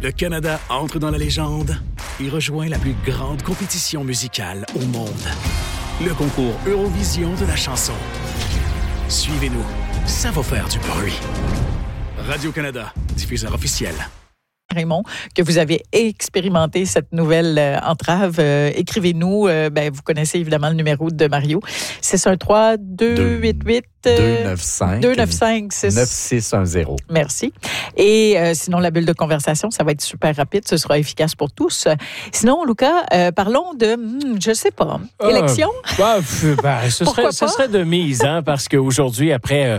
Le Canada entre dans la légende et rejoint la plus grande compétition musicale au monde. Le concours Eurovision de la chanson. Suivez-nous, ça va faire du bruit. Radio-Canada, diffuseur officiel. Raymond, que vous avez expérimenté cette nouvelle entrave. Écrivez-nous. Vous connaissez évidemment le numéro de Mario. 613-288-295-9610. Merci. Et sinon, la bulle de conversation, ça va être super rapide. Ce sera efficace pour tous. Sinon, Lucas, parlons de, je sais pas, élection? Ce serait de mise, parce qu'aujourd'hui, après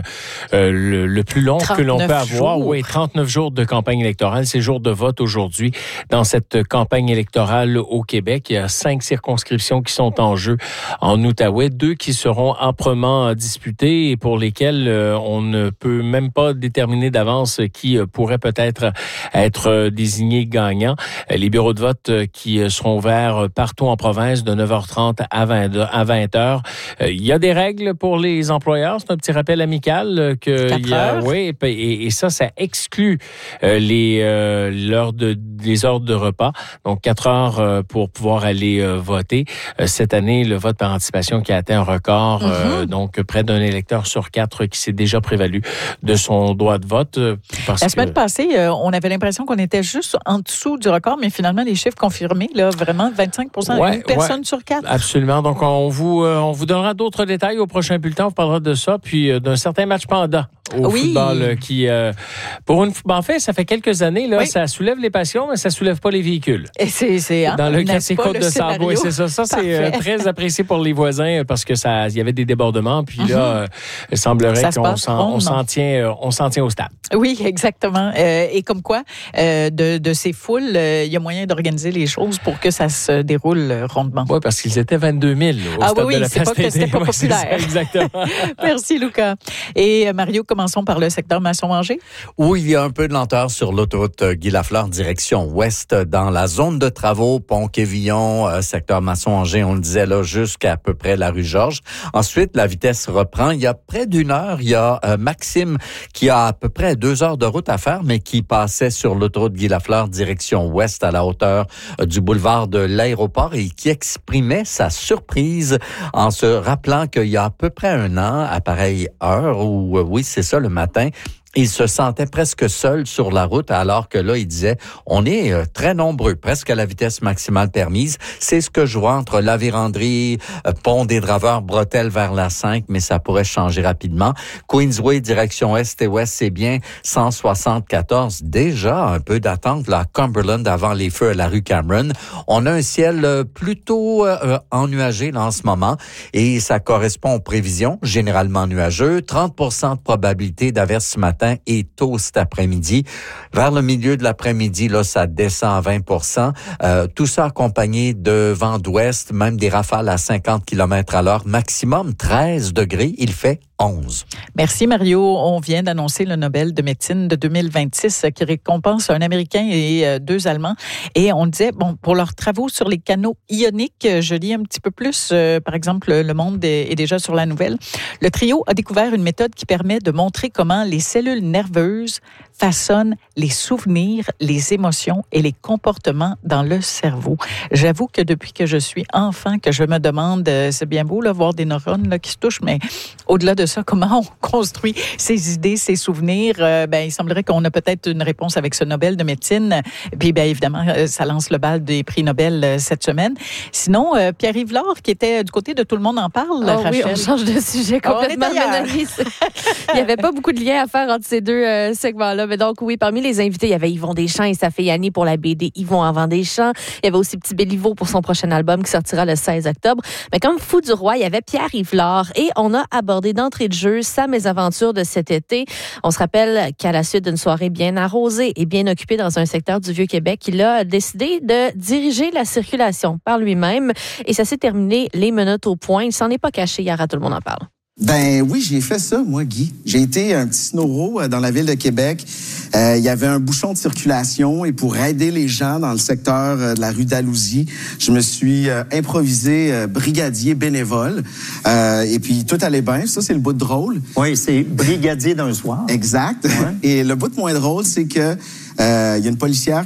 le plus long que l'on peut avoir, 39 jours de campagne électorale, c'est jour de vote aujourd'hui dans cette campagne électorale au Québec. Il y a 5 circonscriptions qui sont en jeu en Outaouais, 2 qui seront âprement disputées et pour lesquelles on ne peut même pas déterminer d'avance qui pourrait peut-être être désigné gagnant. Les bureaux de vote qui seront ouverts partout en province de 9h30 à 20h. Il y a des règles pour les employeurs. C'est un petit rappel amical que il y a, et ça exclut les heures de repas. Donc, 4 heures pour pouvoir aller voter. Cette année, le vote par anticipation qui a atteint un record, donc près d'un électeur sur 4 qui s'est déjà prévalu de son droit de vote. La semaine passée, on avait l'impression qu'on était juste en dessous du record, mais finalement, les chiffres confirmés, là, vraiment 25%, une personne sur 4. Absolument. Donc, on vous donnera d'autres détails au prochain bulletin. On vous parlera de ça, puis d'un certain match panda au football qui, en fait, ça fait quelques années, là, ça soulève les passions, mais ça soulève pas les véhicules. Et c'est dans le classique Côte de Sable, c'est ça. Ça, c'est très apprécié pour les voisins parce que il y avait des débordements, puis là, il semblerait qu'on s'en tient au stade. Oui, exactement. Et comme quoi, de ces foules, il y a moyen d'organiser les choses pour que ça se déroule rondement. Oui, parce qu'ils étaient 22 000 au stade de la Place c'est pas que c'était pas populaire. Ça, exactement. Merci, Lucas. Et Mario, commençons par le secteur Masson-Angers. Oui, il y a un peu de lenteur sur l'autoroute Guy-Lafleur, direction ouest, dans la zone de travaux, Pont-Quévillon, secteur Masson-Angers, on le disait là, jusqu'à peu près la rue Georges. Ensuite, la vitesse reprend. Il y a près d'une heure, il y a Maxime qui a à peu près 2 heures de route à faire, mais qui passait sur l'autoroute Guy-Lafleur, direction ouest, à la hauteur du boulevard de l'Aéroport et qui exprimait sa surprise en se rappelant qu'il y a à peu près un an, à pareille heure, ou oui, c'est ça, le matin, il se sentait presque seul sur la route, alors que là, il disait, on est très nombreux, presque à la vitesse maximale permise. C'est ce que je vois entre la Vérandrie, Pont des Draveurs, Bretelles vers la 5, mais ça pourrait changer rapidement. Queensway, direction est et ouest, c'est bien 174. Déjà, un peu d'attente, là, à Cumberland, avant les feux à la rue Cameron. On a un ciel plutôt ennuagé, là, en ce moment, et ça correspond aux prévisions, généralement nuageux. 30% de probabilité d'averse ce matin et tôt cet après-midi. Vers le milieu de l'après-midi, là, ça descend à 20%. Tout ça accompagné de vent d'ouest, même des rafales à 50 km/h, maximum 13 degrés. Il fait 11. Merci, Mario. On vient d'annoncer le Nobel de médecine de 2026 qui récompense un Américain et 2 Allemands. Et on disait, pour leurs travaux sur les canaux ioniques, je lis un petit peu plus, par exemple, Le Monde est déjà sur la nouvelle. Le trio a découvert une méthode qui permet de montrer comment les cellules nerveuses façonnent les souvenirs, les émotions et les comportements dans le cerveau. J'avoue que depuis que je suis enfant, que je me demande, c'est bien beau là, voir des neurones là, qui se touchent, mais au-delà de ça, comment on construit ses idées, ses souvenirs, il semblerait qu'on a peut-être une réponse avec ce Nobel de médecine. Puis évidemment, ça lance le bal des prix Nobel cette semaine. Sinon, Pierre-Yves Lard, qui était du côté de Tout le monde en parle, Rachel. Oui, on change de sujet complètement. Il n'y avait pas beaucoup de lien à faire entre ces 2 segments-là. Mais donc, oui, parmi les invités, il y avait Yvon Deschamps et sa fille Annie pour la BD Yvon avant Deschamps. Il y avait aussi Petit Béliveau pour son prochain album qui sortira le 16 octobre. Mais comme fou du roi, il y avait Pierre-Yves Lard et on a abordé d'entrée de jeu sa mésaventure de cet été. On se rappelle qu'à la suite d'une soirée bien arrosée et bien occupée dans un secteur du Vieux-Québec, il a décidé de diriger la circulation par lui-même et ça s'est terminé les menottes au point. Il s'en est pas caché hier à Tout le monde en parle. Ben oui, j'ai fait ça, moi, Guy. J'ai été un petit snoro dans la ville de Québec. Il y avait un bouchon de circulation et pour aider les gens dans le secteur de la rue Dalhousie, je me suis improvisé brigadier bénévole. Et puis, tout allait bien. Ça, c'est le bout de drôle. Oui, c'est brigadier d'un soir. Exact. Ouais. Et le bout de moins drôle, c'est que il y a une policière